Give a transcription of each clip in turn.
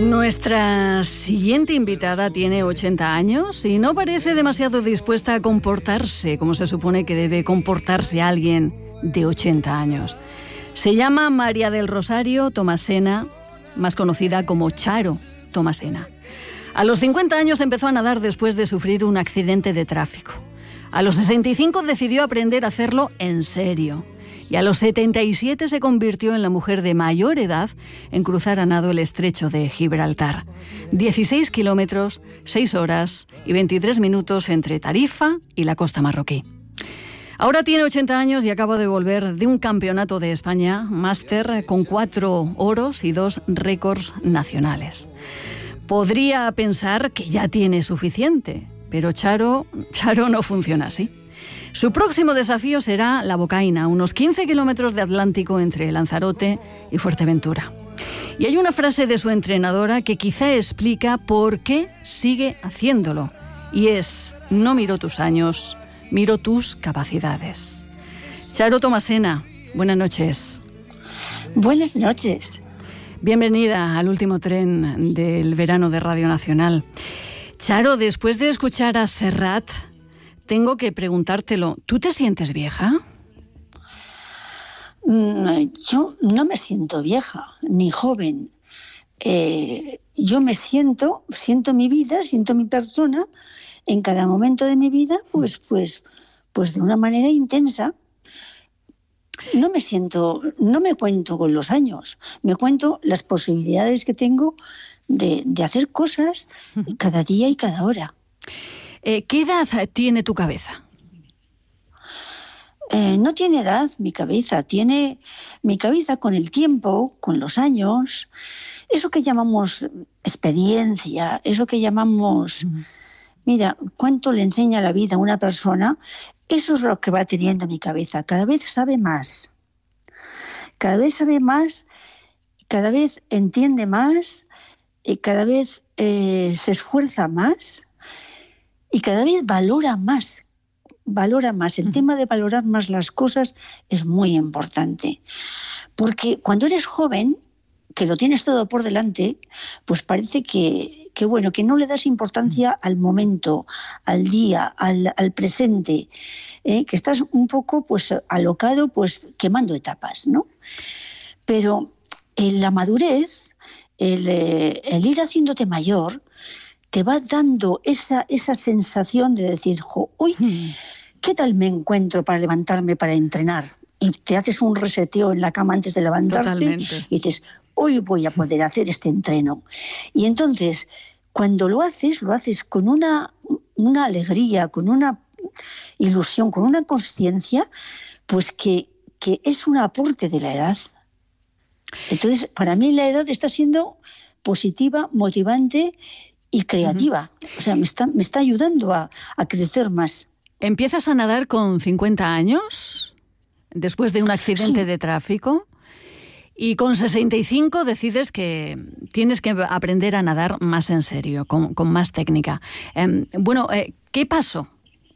Nuestra siguiente invitada tiene 80 años y no parece demasiado dispuesta a comportarse como se supone que debe comportarse alguien de 80 años. Se llama María del Rosario Tomasena, más conocida como Charo Tomasena. A los 50 años empezó a nadar después de sufrir un accidente de tráfico. A los 65 decidió aprender a hacerlo en serio. Y a los 77 se convirtió en la mujer de mayor edad en cruzar a nado el estrecho de Gibraltar. 16 kilómetros, 6 horas y 23 minutos entre Tarifa y la costa marroquí. Ahora tiene 80 años y acaba de volver de un campeonato de España, máster, con 4 oros y 2 récords nacionales. Podría pensar que ya tiene suficiente, pero Charo no funciona así. Su próximo desafío será la Bocaina, unos 15 kilómetros de Atlántico entre Lanzarote y Fuerteventura. Y hay una frase de su entrenadora que quizá explica por qué sigue haciéndolo. Y es: no miro tus años, miro tus capacidades. Charo Tomasena, buenas noches. Buenas noches. Bienvenida al último tren del verano de Radio Nacional. Charo, después de escuchar a Serrat, tengo que preguntártelo. ¿Tú te sientes vieja? Yo no me siento vieja, ni joven. Yo me siento mi vida, siento mi persona en cada momento de mi vida, pues de una manera intensa. No me cuento con los años, me cuento las posibilidades que tengo de hacer cosas cada día y cada hora. ¿Qué edad tiene tu cabeza? No tiene edad mi cabeza, tiene mi cabeza con el tiempo, con los años, eso que llamamos experiencia, eso que llamamos, mira, cuánto le enseña la vida a una persona, eso es lo que va teniendo mi cabeza, cada vez sabe más, cada vez entiende más, y cada vez se esfuerza más. Y cada vez valora más. El tema de valorar más las cosas es muy importante. Porque cuando eres joven, que lo tienes todo por delante, pues parece que no le das importancia al momento, al día, al presente, que estás un poco pues alocado, pues quemando etapas, ¿no? Pero en la madurez, el ir haciéndote mayor, te va dando esa sensación de decir, hoy, ¿qué tal me encuentro para levantarme, para entrenar? Y te haces un reseteo en la cama antes de levantarte. Totalmente. Y dices, hoy voy a poder hacer este entreno. Y entonces, cuando lo haces con una alegría, con una ilusión, con una consciencia, pues que es un aporte de la edad. Entonces, para mí la edad está siendo positiva, motivante y creativa. O sea, me está ayudando a crecer más. ¿Empiezas a nadar con 50 años, después de un accidente de tráfico? Y con 65 decides que tienes que aprender a nadar más en serio, con más técnica. ¿Qué pasó?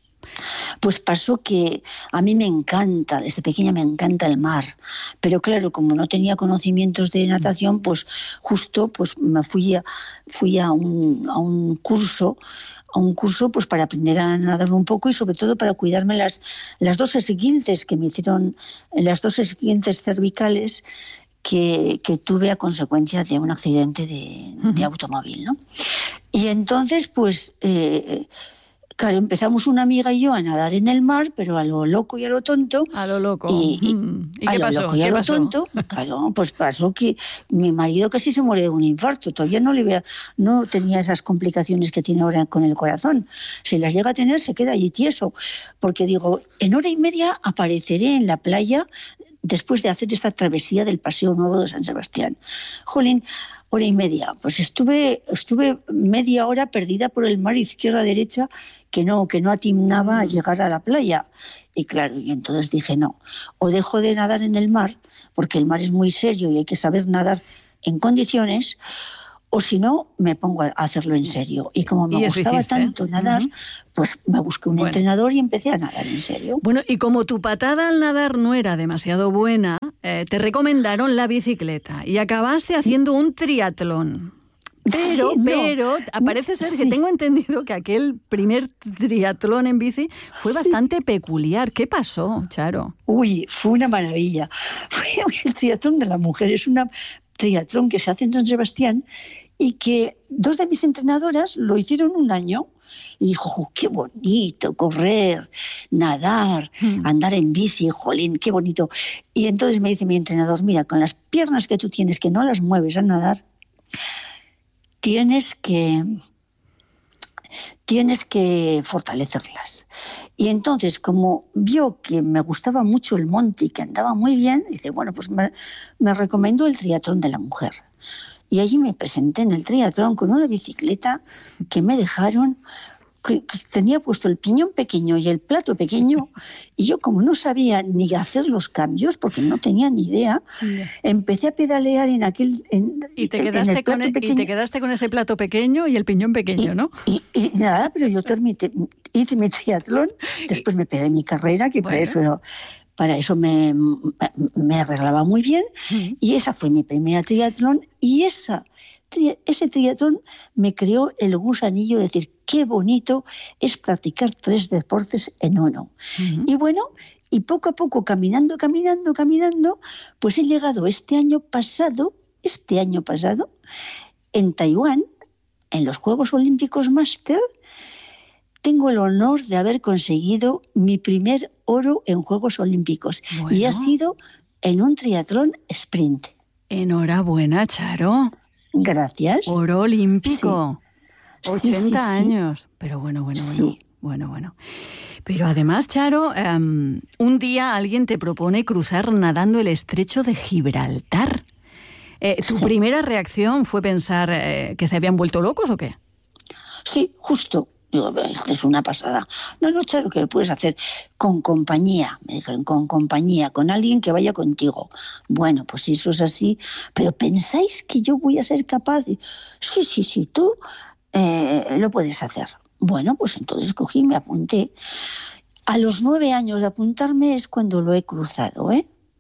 Pues pasó que a mí me encanta, desde pequeña me encanta el mar, pero claro, como no tenía conocimientos de natación, pues justo pues me fui a un curso pues para aprender a nadar un poco y sobre todo para cuidarme las dos esguinces que me hicieron, las dos esguinces cervicales que tuve a consecuencia de un accidente de automóvil, ¿no? Y entonces pues claro, empezamos una amiga y yo a nadar en el mar, pero a lo loco y a lo tonto. A lo loco. ¿Y qué pasó? Loco y a lo tonto, claro, pues pasó que mi marido casi se muere de un infarto. Todavía no tenía esas complicaciones que tiene ahora con el corazón. Si las llega a tener, se queda allí tieso. Porque digo, en hora y media apareceré en la playa después de hacer esta travesía del Paseo Nuevo de San Sebastián. Jolín, hora y media. Pues estuve media hora perdida por el mar izquierda-derecha que no atinaba a llegar a la playa. Y claro, y entonces dije no, o dejo de nadar en el mar, porque el mar es muy serio y hay que saber nadar en condiciones, o si no, me pongo a hacerlo en serio. Y como me gustaba tanto nadar, pues me busqué un entrenador y empecé a nadar en serio. Bueno, y como tu patada al nadar no era demasiado buena, te recomendaron la bicicleta y acabaste haciendo un triatlón. Pero parece ser que tengo entendido que aquel primer triatlón en bici fue bastante peculiar. ¿Qué pasó, Charo? Uy, fue una maravilla. Fue el triatlón de la mujer. Es un triatlón que se hace en San Sebastián y que 2 de mis entrenadoras lo hicieron un año y dijo, qué bonito correr, nadar, andar en bici, jolín, qué bonito. Y entonces me dice mi entrenador, mira, con las piernas que tú tienes, que no las mueves a nadar, tienes que fortalecerlas. Y entonces, como vio que me gustaba mucho el monte y que andaba muy bien, dice, bueno, pues me recomendó el triatlón de la mujer. Y allí me presenté en el triatlón con una bicicleta que me dejaron, que tenía puesto el piñón pequeño y el plato pequeño, y yo, como no sabía ni hacer los cambios, porque no tenía ni idea, empecé a pedalear en aquel... Y te quedaste con ese plato pequeño y el piñón pequeño, ¿no? Y nada, pero yo hice mi triatlón, después me pegué mi carrera, que para eso me arreglaba muy bien, y esa fue mi primera triatlón, y ese triatlón me creó el gusanillo de decir, qué bonito es practicar 3 deportes en uno. Y bueno, y poco a poco, caminando, pues he llegado este año pasado, en Taiwán, en los Juegos Olímpicos Máster, tengo el honor de haber conseguido mi primer oro en Juegos Olímpicos. Bueno. Y ha sido en un triatlón sprint. Enhorabuena, Charo. Gracias. Oro olímpico. Sí. 80 años. Pero bueno. Sí. Bueno. Pero además, Charo, un día alguien te propone cruzar nadando el estrecho de Gibraltar. ¿Tu primera reacción fue pensar que se habían vuelto locos o qué? Sí, justo. Digo, es una pasada. No, Charo, que lo puedes hacer con compañía. Me dijeron, con compañía, con alguien que vaya contigo. Bueno, pues si eso es así, pero ¿pensáis que yo voy a ser capaz de...? Sí, tú lo puedes hacer. Bueno, pues entonces cogí y me apunté. A los 9 años de apuntarme es cuando lo he cruzado,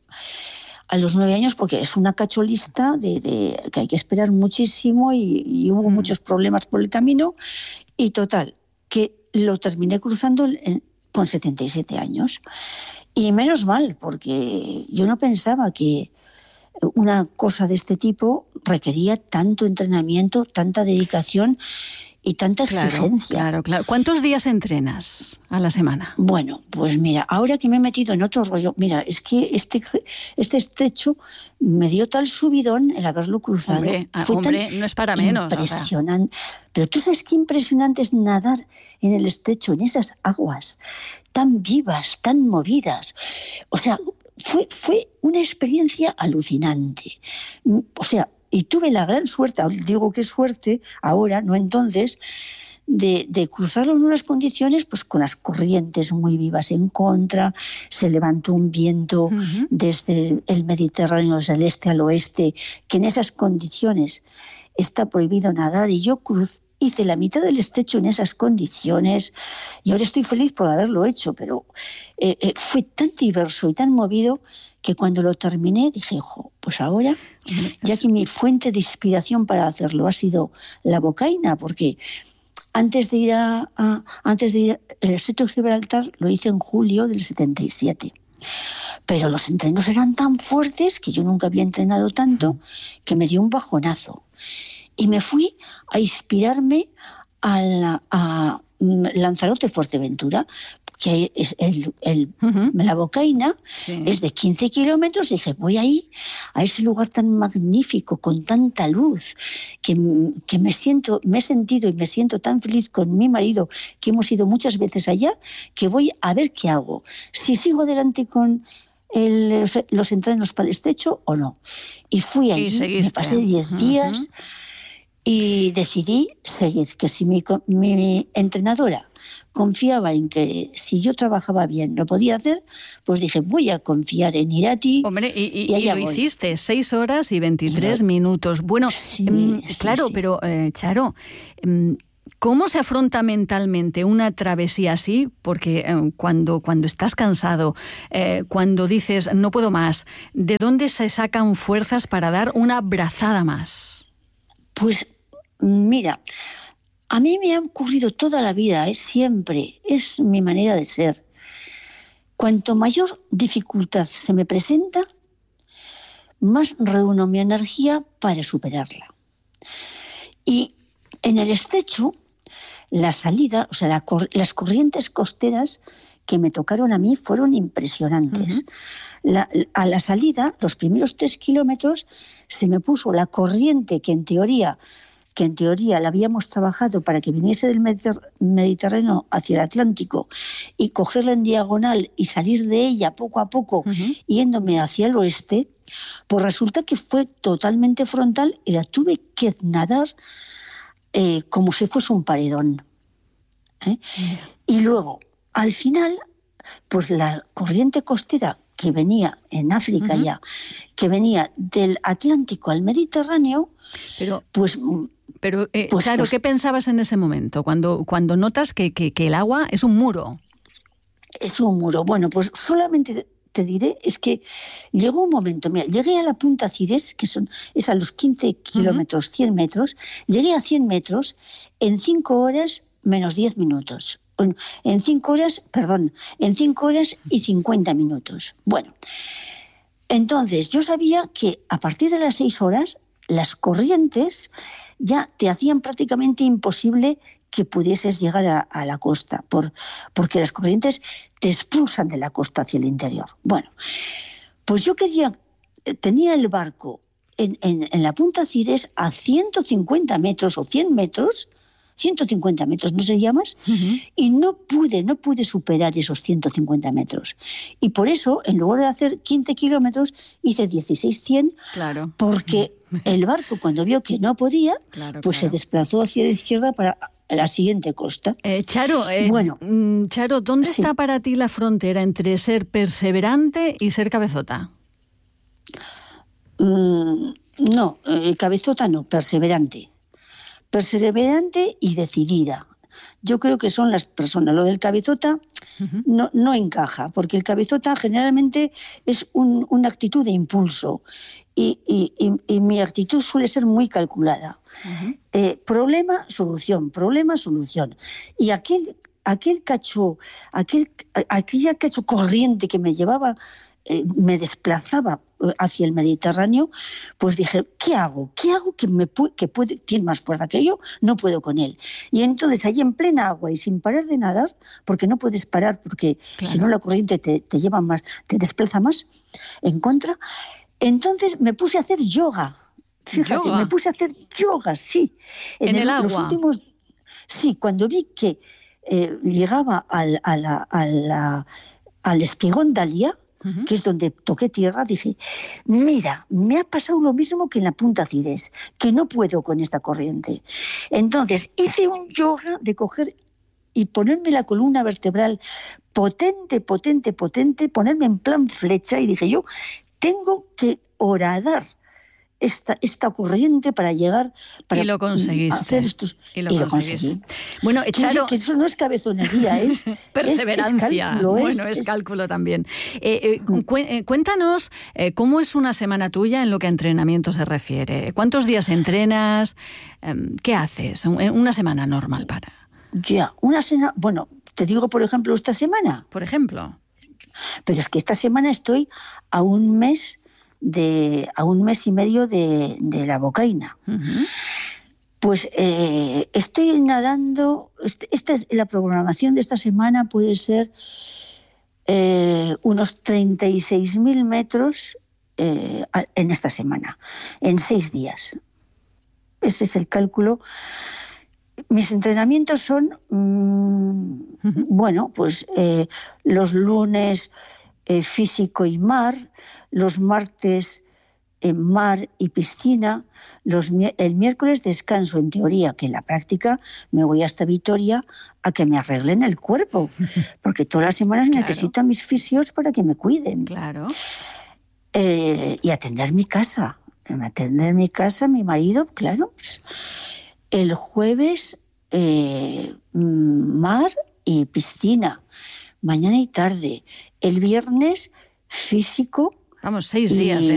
A los 9 años, porque es una cacholista de que hay que esperar muchísimo y hubo muchos problemas por el camino. Y total, que lo terminé cruzando con 77 años. Y menos mal, porque yo no pensaba que una cosa de este tipo requería tanto entrenamiento, tanta dedicación y tanta exigencia. Claro. ¿Cuántos días entrenas a la semana? Bueno, pues mira, ahora que me he metido en otro rollo, mira, es que este estrecho me dio tal subidón el haberlo cruzado. Hombre, no es para menos. Impresionante. O sea. Pero tú sabes qué impresionante es nadar en el estrecho, en esas aguas tan vivas, tan movidas. O sea, fue una experiencia alucinante. O sea, y tuve la gran suerte, digo que suerte, ahora, no entonces, de cruzarlo en unas condiciones pues con las corrientes muy vivas en contra, se levantó un viento desde el Mediterráneo, desde el este al oeste, que en esas condiciones está prohibido nadar, y yo hice la mitad del estrecho en esas condiciones, y ahora estoy feliz por haberlo hecho, pero fue tan diverso y tan movido que cuando lo terminé dije, pues ahora, ya que mi fuente de inspiración para hacerlo ha sido la bocaina, porque antes de ir el estrecho de Gibraltar lo hice en julio del 77. Pero los entrenos eran tan fuertes, que yo nunca había entrenado tanto, que me dio un bajonazo. Y me fui a inspirarme a Lanzarote, Fuerteventura, que es la bocaina, es de 15 kilómetros, y dije, voy ahí, a ese lugar tan magnífico, con tanta luz, que me he sentido y me siento tan feliz con mi marido, que hemos ido muchas veces allá, que voy a ver qué hago, si sigo adelante con los entrenos para el estrecho o no. Y fui allí, me pasé 10 días y decidí seguir, que si mi entrenadora confiaba en que si yo trabajaba bien lo podía hacer, pues dije, voy a confiar en Irati. Hombre, y lo hiciste, 6 horas y 23 minutos. Bueno, claro, pero Charo, ¿cómo se afronta mentalmente una travesía así? Porque cuando estás cansado, cuando dices, no puedo más, ¿de dónde se sacan fuerzas para dar una brazada más? Pues Mira, a mí me ha ocurrido toda la vida, siempre, es mi manera de ser. Cuanto mayor dificultad se me presenta, más reúno mi energía para superarla. Y en el estrecho, la salida, o sea, las corrientes costeras que me tocaron a mí fueron impresionantes. A la salida, los primeros 3 kilómetros, se me puso la corriente que en teoría la habíamos trabajado para que viniese del Mediterráneo hacia el Atlántico y cogerla en diagonal y salir de ella poco a poco, yéndome hacia el oeste, pues resulta que fue totalmente frontal y la tuve que nadar como si fuese un paredón. Y luego, al final, pues la corriente costera que venía en África ya, que venía del Atlántico al Mediterráneo, Pero claro, ¿qué pensabas en ese momento? Cuando notas que el agua es un muro. Es un muro. Bueno, pues solamente te diré, es que llegó un momento, mira, llegué a la punta Cires, es a los 15 kilómetros, 100 metros, llegué a 100 metros en 5 horas menos 10 minutos. En 5 horas y 50 minutos. Bueno, entonces yo sabía que a partir de las 6 horas las corrientes ya te hacían prácticamente imposible que pudieses llegar a la costa, porque las corrientes te expulsan de la costa hacia el interior. Bueno, pues yo tenía el barco en la punta Cires a 150 metros o 100 metros, 150 metros, no sé más, y no pude superar esos 150 metros. Y por eso, en lugar de hacer 15 kilómetros, hice 16-100, claro, porque el barco, cuando vio que no podía, se desplazó hacia la izquierda para la siguiente costa. Charo, ¿dónde está para ti la frontera entre ser perseverante y ser cabezota? No, cabezota no, perseverante. Perseverante y decidida. Yo creo que son las personas. Lo del cabezota no encaja, porque el cabezota generalmente es una actitud de impulso y mi actitud suele ser muy calculada. Problema, solución, problema, solución. Y aquella cacho corriente que me llevaba, me desplazaba hacia el Mediterráneo, pues dije, ¿qué hago? ¿Qué hago que tiene más fuerza que yo? No puedo con él. Y entonces allí en plena agua y sin parar de nadar, porque no puedes parar, porque si no la corriente te lleva más, te desplaza más en contra, entonces me puse a hacer yoga. Fíjate, me puse a hacer yoga, sí. ¿En el agua? Sí, cuando vi que llegaba al espigón Dalia, que es donde toqué tierra, dije, mira, me ha pasado lo mismo que en la punta Cires, que no puedo con esta corriente. Entonces hice un yoga de coger y ponerme la columna vertebral potente, ponerme en plan flecha, y dije, yo tengo que horadar esta corriente para llegar, para y lo conseguiste. Hacer estos... Y lo conseguiste. Bueno, Charo, que eso no es cabezonería, es perseverancia. Es cálculo también. Cuéntanos cómo es una semana tuya en lo que a entrenamiento se refiere. ¿Cuántos días entrenas? ¿Qué haces? Una semana normal para... Ya, una semana... Bueno, te digo, por ejemplo, esta semana. Por ejemplo. Pero es que esta semana estoy a un mes y medio de la bocaina. Pues estoy nadando. Esta es la programación de esta semana, puede ser unos 36.000 metros en esta semana, en 6 días. Ese es el cálculo. Mis entrenamientos son, los lunes físico y mar, los martes mar y piscina, el miércoles descanso en teoría, que en la práctica me voy hasta Vitoria a que me arreglen el cuerpo, porque todas las semanas necesito a mis fisios para que me cuiden. Claro. Y atender mi casa, mi marido, claro. El jueves mar y piscina, mañana y tarde. El viernes físico. Vamos, 6 días de